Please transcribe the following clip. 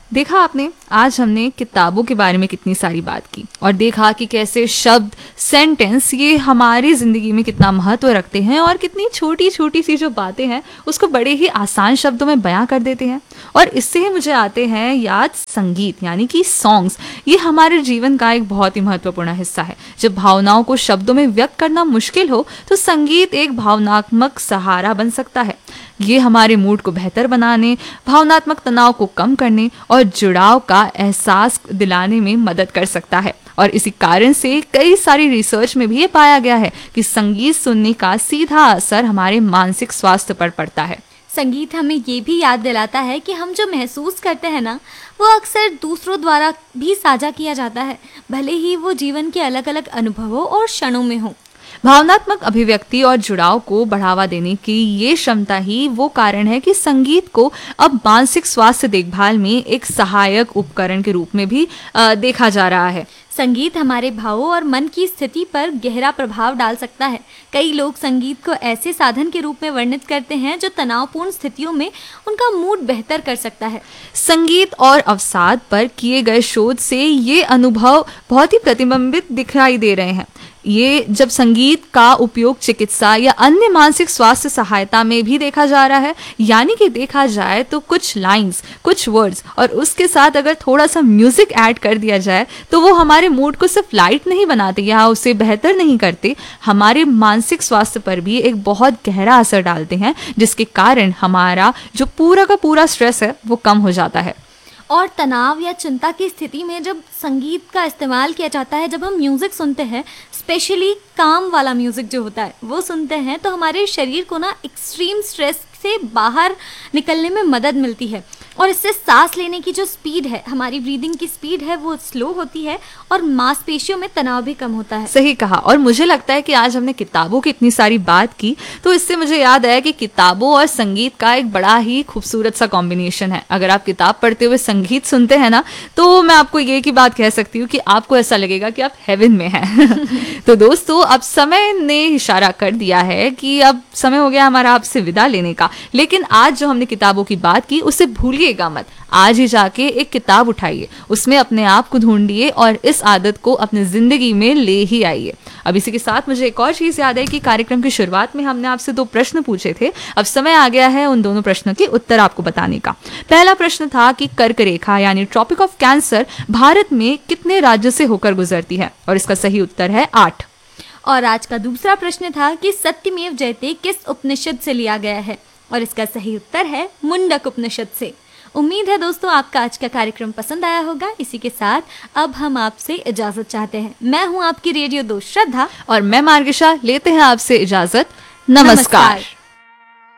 देखा आपने, आज हमने किताबों के बारे में कितनी सारी बात की और देखा कि कैसे शब्द, सेंटेंस ये हमारी ज़िंदगी में कितना महत्व रखते हैं और कितनी छोटी छोटी सी जो बातें हैं उसको बड़े ही आसान शब्दों में बयां कर देते हैं। और इससे ही मुझे आते हैं याद संगीत, यानी कि सॉन्ग्स। ये हमारे जीवन का एक बहुत ही महत्वपूर्ण हिस्सा है। जब भावनाओं को शब्दों में व्यक्त करना मुश्किल हो तो संगीत एक भावनात्मक सहारा बन सकता है। ये हमारे मूड को बेहतर बनाने, भावनात्मक तनाव को कम करने और जुड़ाव का एहसास दिलाने में मदद कर सकता है। और इसी कारण से कई सारी रिसर्च में भी ये पाया गया है कि संगीत सुनने का सीधा असर हमारे मानसिक स्वास्थ्य पर पड़ता है। संगीत हमें ये भी याद दिलाता है कि हम जो महसूस करते हैं ना, वो अक्सर दूसरों द्वारा भी साझा किया जाता है, भले ही वो जीवन के अलग अलग अनुभवों और क्षणों में हो। भावनात्मक अभिव्यक्ति और जुड़ाव को बढ़ावा देने की ये क्षमता ही वो कारण है कि संगीत को अब मानसिक स्वास्थ्य देखभाल में एक सहायक उपकरण के रूप में भी देखा जा रहा है। संगीत हमारे भावों और मन की स्थिति पर गहरा प्रभाव डाल सकता है। कई लोग संगीत को ऐसे साधन के रूप में वर्णित करते हैं जो तनावपूर्ण स्थितियों में उनका मूड बेहतर कर सकता है। संगीत और अवसाद पर किए गए शोध से ये अनुभव बहुत ही प्रतिबिंबित दिखाई दे रहे हैं। ये जब संगीत का उपयोग चिकित्सा या अन्य मानसिक स्वास्थ्य सहायता में भी देखा जा रहा है, यानी कि देखा जाए तो कुछ लाइंस, कुछ वर्ड्स और उसके साथ अगर थोड़ा सा म्यूजिक ऐड कर दिया जाए तो वो हमारे मूड को सिर्फ लाइट नहीं बनाते या उसे बेहतर नहीं करते, हमारे मानसिक स्वास्थ्य पर भी एक बहुत गहरा असर डालते हैं, जिसके कारण हमारा जो पूरा का पूरा स्ट्रेस है वो कम हो जाता है। और तनाव या चिंता की स्थिति में जब संगीत का इस्तेमाल किया जाता है, जब हम म्यूज़िक सुनते हैं, स्पेशली काम वाला म्यूज़िक जो होता है वो सुनते हैं, तो हमारे शरीर को ना एक्सट्रीम स्ट्रेस से बाहर निकलने में मदद मिलती है। और इससे सांस लेने की जो स्पीड है, हमारी ब्रीदिंग की स्पीड है, वो स्लो होती है और मांसपेशियों में तनाव भी कम होता है। सही कहा। और मुझे लगता है कि आज हमने किताबों की इतनी सारी बात की तो इससे मुझे याद आया कि किताबों और संगीत का एक बड़ा ही खूबसूरत सा कॉम्बिनेशन है। अगर आप किताब पढ़ते हुए संगीत सुनते हैं ना, तो मैं आपको ये की बात कह सकती हूँ कि आपको ऐसा लगेगा कि आप हेवन में हैं। तो दोस्तों, अब समय ने इशारा कर दिया है कि अब समय हो गया हमारा आपसे विदा लेने का। लेकिन आज जो हमने किताबों की बात की उसे भूलिएगा मत। आज ही जाके एक किताब उठाइए, उसमें अपने आप को ढूंढिए और इस आदत को अपनी जिंदगी में ले ही आइए। अब इसी के साथ मुझे एक और चीज याद है कि कार्यक्रम की शुरुआत में हमने आपसे 2 प्रश्न पूछे थे। अब समय आ गया है उन दोनों प्रश्नों के उत्तर आपको बताने का। पहला प्रश्न था कि कर्क रेखा यानी ट्रॉपिक ऑफ कैंसर भारत में कितने राज्यों से होकर गुजरती है, और इसका सही उत्तर है 8। और आज का दूसरा प्रश्न था कि सत्यमेव जयते किस उपनिषद से लिया गया है, और इसका सही उत्तर है मुंडक उपनिषद से। उम्मीद है दोस्तों आपका आज का कार्यक्रम पसंद आया होगा। इसी के साथ अब हम आपसे इजाजत चाहते हैं। मैं हूं आपकी रेडियो दोस्त श्रद्धा और मैं मार्गिशा। लेते हैं आपसे इजाजत। नमस्कार।